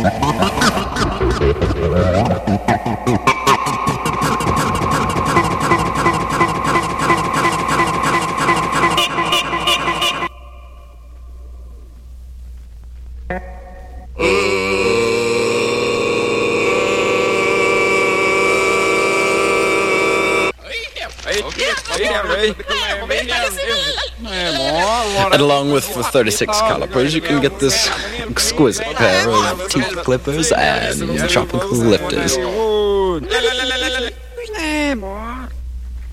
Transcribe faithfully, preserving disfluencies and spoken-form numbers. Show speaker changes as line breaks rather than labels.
And along with the thirty-six calipers, you can get this exquisite pair of teeth clippers and tropical lifters.